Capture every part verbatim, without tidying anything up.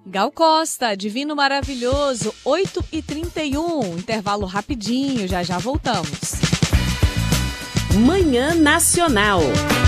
Gal Costa, Divino Maravilhoso, oito e trinta e um, intervalo rapidinho, já já voltamos. Manhã Nacional.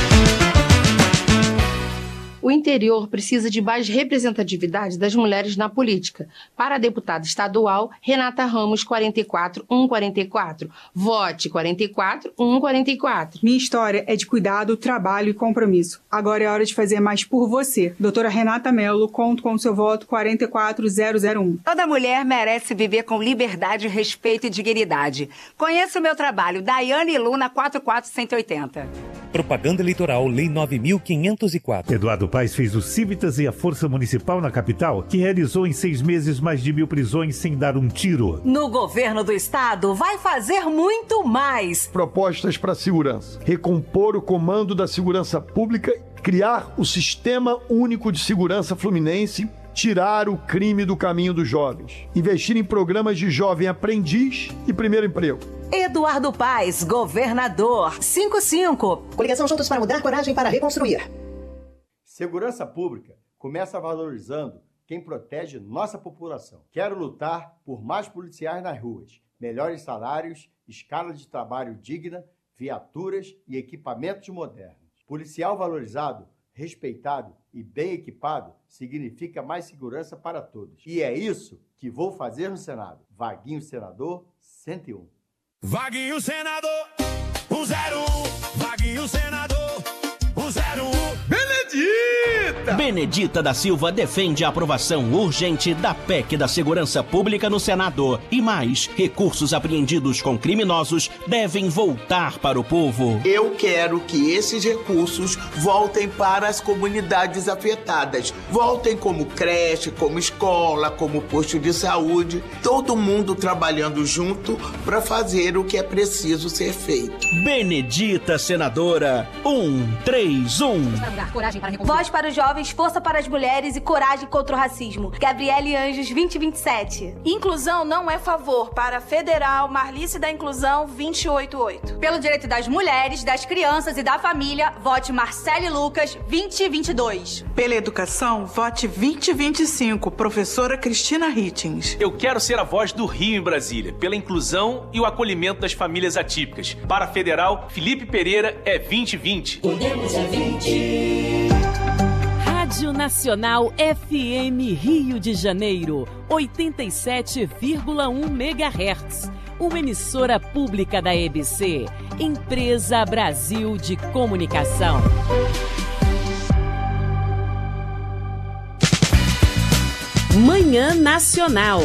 O interior precisa de mais representatividade das mulheres na política. Para a deputada estadual, Renata Ramos, quarenta e quatro, cento e quarenta e quatro. Vote quarenta e quatro, cento e quarenta e quatro. Minha história é de cuidado, trabalho e compromisso. Agora é hora de fazer mais por você. Doutora Renata Mello, conto com o seu voto quarenta e quatro mil um. Toda mulher merece viver com liberdade, respeito e dignidade. Conheça o meu trabalho, Daiane Luna, quatro quatro um oito zero. Propaganda Eleitoral, Lei nove mil quinhentos e quatro. Eduardo Paes fez o Civitas e a Força Municipal na capital, que realizou em seis meses mais de mil prisões sem dar um tiro. No governo do estado, vai fazer muito mais. Propostas para a segurança. Recompor o comando da segurança pública, criar o Sistema Único de Segurança Fluminense, tirar o crime do caminho dos jovens. Investir em programas de jovem aprendiz e primeiro emprego. Eduardo Paes, governador. cinco cinco. Coligação Juntos para Mudar, coragem para reconstruir. Segurança pública começa valorizando quem protege nossa população. Quero lutar por mais policiais nas ruas, melhores salários, escala de trabalho digna, viaturas e equipamentos modernos. Policial valorizado, respeitado e bem equipado significa mais segurança para todos. E é isso que vou fazer no Senado. Vaguinho Senador cento e um. Vaguinho Senador cento e um. Vaguinho Senador cento e um. Benedita! Benedita da Silva defende a aprovação urgente da P E C da Segurança Pública no Senado. E mais, recursos apreendidos com criminosos devem voltar para o povo. Eu quero que esses recursos voltem para as comunidades afetadas. Voltem como creche, como escola, como posto de saúde. Todo mundo trabalhando junto para fazer o que é preciso ser feito. Benedita, senadora. Um, três, um. Voz para os jovens, força para as mulheres e coragem contra o racismo. Gabriele Anjos, vinte e vinte e sete. Inclusão não é favor. Para Federal, Marlice da Inclusão, vinte e oito oito. Pelo direito das mulheres, das crianças e da família, vote Marcele Lucas, vinte e vinte e dois. Pela educação, vote vinte e vinte e cinco, professora Cristina Rittins. Eu quero ser a voz do Rio em Brasília, pela inclusão e o acolhimento das famílias atípicas. Para Federal, Felipe Pereira é vinte e vinte. Podemos é vinte. Rádio Nacional F M Rio de Janeiro, oitenta e sete vírgula um megahertz. Uma emissora pública da E B C, Empresa Brasil de Comunicação. Manhã Nacional.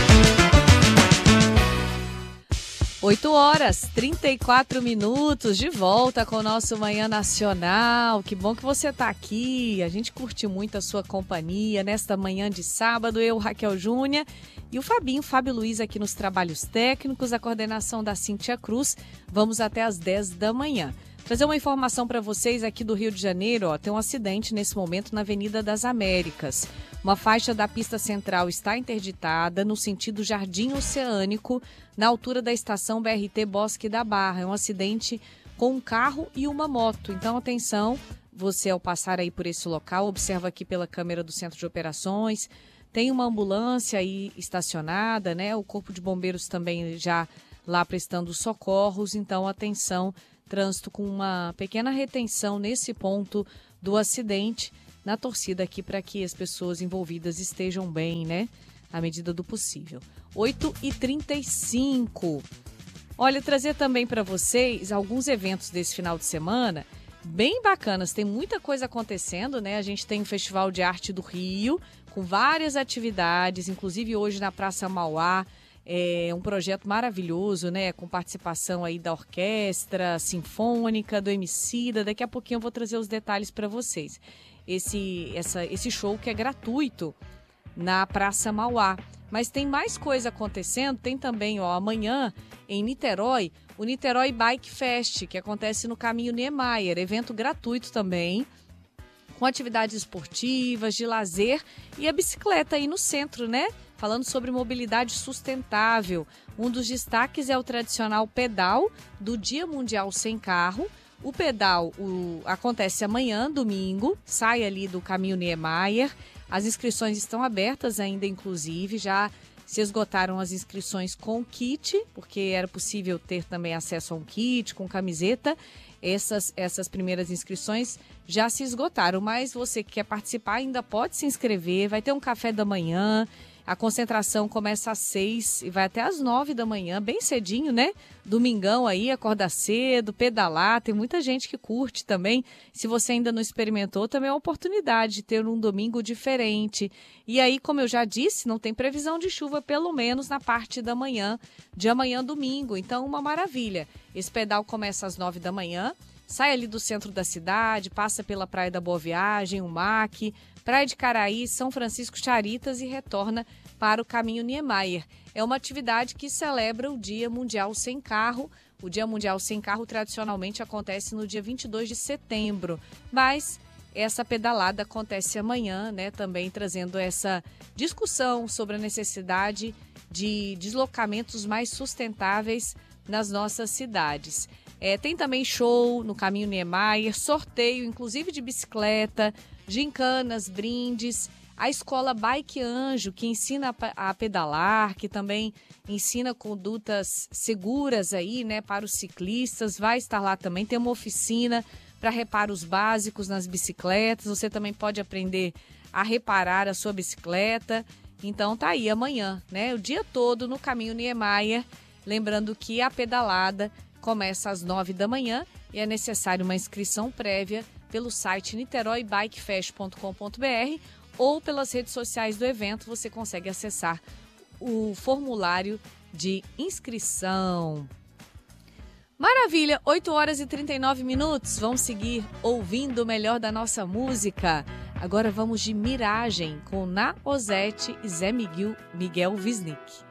oito horas, trinta e quatro minutos, de volta com o nosso Manhã Nacional. Que bom que você está aqui. A gente curte muito a sua companhia nesta manhã de sábado. Eu, Raquel Júnior, e o Fabinho, Fábio Luiz aqui nos trabalhos técnicos, a coordenação da Cíntia Cruz. Vamos até às dez da manhã. Trazer uma informação para vocês aqui do Rio de Janeiro. Ó, tem um acidente nesse momento na Avenida das Américas. Uma faixa da pista central está interditada no sentido Jardim Oceânico, na altura da estação B R T Bosque da Barra. É um acidente com um carro e uma moto. Então, atenção, você ao passar aí por esse local, observa aqui pela câmera do Centro de Operações, tem uma ambulância aí estacionada, né? O Corpo de Bombeiros também já lá prestando socorros. Então, atenção, trânsito com uma pequena retenção nesse ponto do acidente, na torcida aqui para que as pessoas envolvidas estejam bem, né? À medida do possível. oito e trinta e cinco. Olha, trazer também para vocês alguns eventos desse final de semana bem bacanas. Tem muita coisa acontecendo, né? A gente tem o Festival de Arte do Rio, com várias atividades, inclusive hoje na Praça Mauá. É um projeto maravilhoso, né? Com participação aí da Orquestra Sinfônica, do Emicida. Daqui a pouquinho eu vou trazer os detalhes para vocês. Esse, essa, esse show que é gratuito na Praça Mauá. Mas tem mais coisa acontecendo. Tem também, ó, amanhã em Niterói, o Niterói Bike Fest, que acontece no Caminho Niemeyer. Evento gratuito também, com atividades esportivas, de lazer e a bicicleta aí no centro, né? Falando sobre mobilidade sustentável. Um dos destaques é o tradicional pedal do Dia Mundial Sem Carro, O pedal o, acontece amanhã, domingo, sai ali do caminho Niemeyer. As inscrições estão abertas ainda, inclusive, já se esgotaram as inscrições com kit, porque era possível ter também acesso a um kit com camiseta. Essas, essas primeiras inscrições já se esgotaram, mas você que quer participar ainda pode se inscrever, vai ter um café da manhã, a concentração começa às seis e vai até às nove da manhã, bem cedinho, né? Domingão aí, acordar cedo, pedalar, tem muita gente que curte também. Se você ainda não experimentou, também é uma oportunidade de ter um domingo diferente. E aí, como eu já disse, não tem previsão de chuva, pelo menos na parte da manhã, de amanhã domingo. Então, uma maravilha. Esse pedal começa às nove da manhã, sai ali do centro da cidade, passa pela Praia da Boa Viagem, o M A C, Praia de Caraí, São Francisco Charitas e retorna para o caminho Niemeyer. É uma atividade que celebra o Dia Mundial Sem Carro. O Dia Mundial Sem Carro tradicionalmente acontece no dia vinte e dois de setembro, mas essa pedalada acontece amanhã, né, também trazendo essa discussão sobre a necessidade de deslocamentos mais sustentáveis nas nossas cidades. É, tem também show no caminho Niemeyer, sorteio inclusive de bicicleta, gincanas, brindes, a escola Bike Anjo, que ensina a pedalar, que também ensina condutas seguras aí, né, para os ciclistas, vai estar lá também, tem uma oficina para reparos básicos nas bicicletas, você também pode aprender a reparar a sua bicicleta. Então tá aí amanhã, né, o dia todo no caminho Niemeyer, lembrando que a pedalada começa às nove da manhã e é necessário uma inscrição prévia pelo site niterói bike fest ponto com ponto b r ou pelas redes sociais do evento. Você consegue acessar o formulário de inscrição. Maravilha, oito horas e trinta e nove minutos. Vamos seguir ouvindo o melhor da nossa música. Agora vamos de Miragem com Na Ozete e Zé Miguel, Miguel Wisnik.